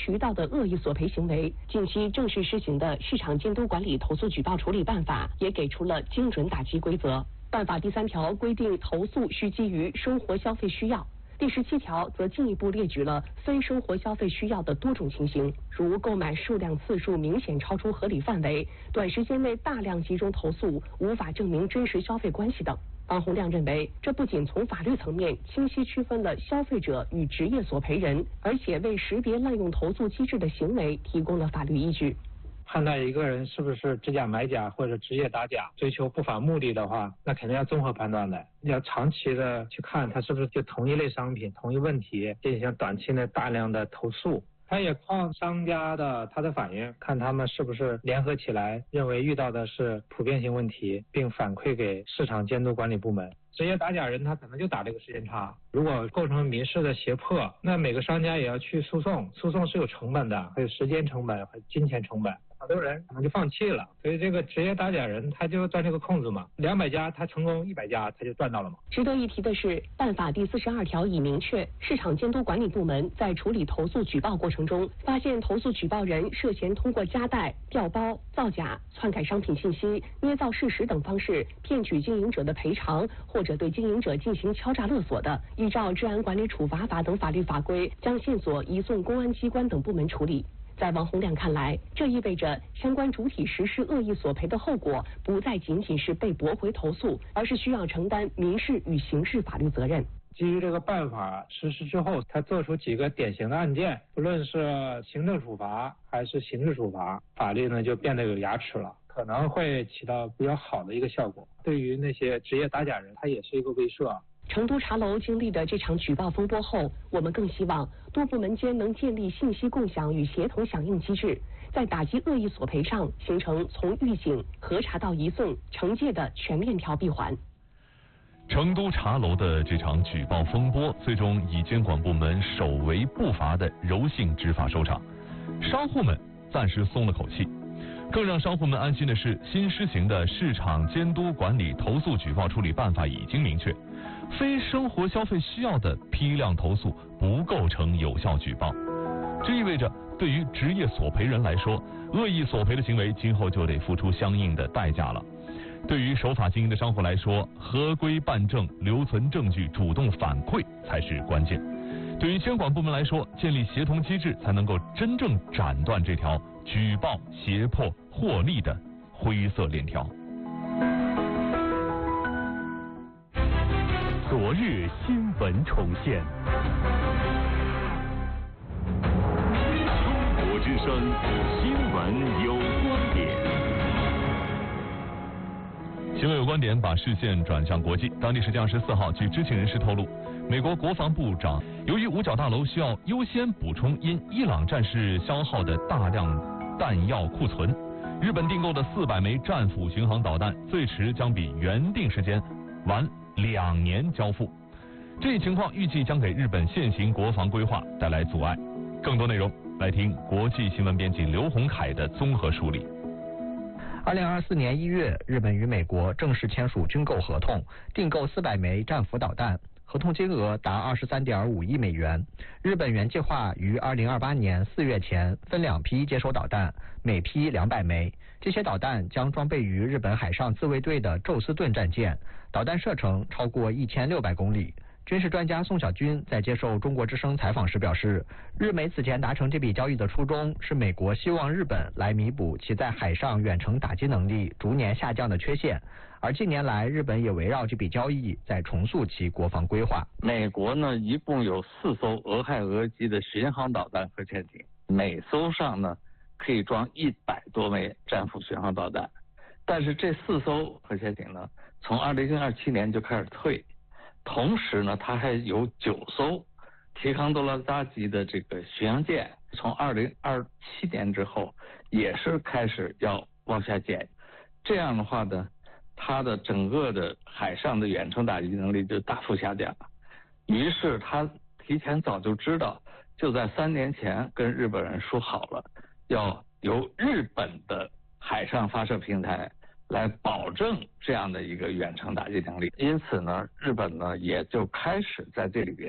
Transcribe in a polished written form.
渠道的恶意索赔行为。近期正式施行的市场监督管理投诉举报处理办法也给出了精准打击规则。办法第3条规定，投诉需基于生活消费需要。第17条则进一步列举了非生活消费需要的多种情形，如购买数量次数明显超出合理范围、短时间内大量集中投诉、无法证明真实消费关系等。王洪亮认为，这不仅从法律层面清晰区分了消费者与职业索赔人，而且为识别滥用投诉机制的行为提供了法律依据。 判断一个人是不是知假买假或者职业打假，追求不法目的的话，那肯定要综合判断的，要长期的去看他是不是就同一类商品、同一问题进行短期内大量的投诉。他也靠商家的他的反应，看他们是不是联合起来认为遇到的是普遍性问题，并反馈给市场监督管理部门。职业打假人他可能就打这个时间差，如果构成民事的胁迫，那每个商家也要去诉讼，诉讼是有成本的，还有时间成本和金钱成本。好多人可能就放弃了，所以这个职业打假人他就钻这个空子嘛，200家他成功100家他就赚到了嘛。 值得一提的是，办法第42条已明确，市场监督管理部门在处理投诉举报过程中，发现投诉举报人涉嫌通过夹带、调包、造假、篡改商品信息、捏造事实等方式骗取经营者的赔偿，或者对经营者进行敲诈勒索的，依照治安管理处罚法等法律法规，将线索移送公安机关等部门处理。在王洪亮看来，这意味着相关主体实施恶意索赔的后果不再仅仅是被驳回投诉，而是需要承担民事与刑事法律责任。 基于这个办法实施之后，他做出几个典型的案件，不论是行政处罚还是刑事处罚，法律呢就变得有牙齿了，可能会起到比较好的一个效果。对于那些职业打假人，他也是一个威慑。 成都茶楼经历的这场举报风波后，我们更希望多部门间能建立信息共享与协同响应机制，在打击恶意索赔上形成从预警、核查到移送、惩戒的全链条闭环。 成都茶楼的这场举报风波，最终以监管部门首为不罚的柔性执法收场，商户们暂时松了口气。更让商户们安心的是，新施行的市场监督管理投诉举报处理办法已经明确，非生活消费需要的批量投诉不构成有效举报。这意味着，对于职业索赔人来说，恶意索赔的行为今后就得付出相应的代价了。对于守法经营的商户来说，合规办证、留存证据、主动反馈才是关键。对于监管部门来说，建立协同机制才能够真正斩断这条举报、胁迫、获利的灰色链条。 昨日新闻重现，中国之声新闻有观点。 新闻有观点把视线转向国际。当地时间24号，据知情人士透露，美国国防部长由于五角大楼需要优先补充因伊朗战事消耗的大量弹药库存，日本订购的400枚战斧巡航导弹最迟将比原定时间晚2年交付。这一情况预计将给日本现行国防规划带来阻碍。更多内容来听国际新闻编辑刘洪凯的综合梳理。 2024年1月，日本与美国正式签署军购合同，订购400枚战斧导弹，合同金额达23.5亿美元。日本原计划于2028年4月前分2批接收导弹，每批200枚。这些导弹将装备于日本海上自卫队的宙斯盾战舰，导弹射程超过1600公里。军事专家宋小军在接受中国之声采访时表示，日美此前达成这笔交易的初衷是美国希望日本来弥补其在海上远程打击能力逐年下降的缺陷，而近年来日本也围绕这笔交易在重塑其国防规划。 美国呢一共有4艘俄亥俄级的巡航导弹核潜艇，每艘上呢可以装100多枚战斧巡航导弹，但是这4艘核潜艇呢从2027年就开始退。同时呢，它还有9艘提康多拉扎级的这个巡洋舰，从2027年之后也是开始要往下减。这样的话呢，它的整个的海上的远程打击能力就大幅下降。于是他提前早就知道，就在3年前跟日本人说好了，要由日本的海上发射平台来保证这样的一个远程打击能力，因此呢，日本呢也就开始在这里边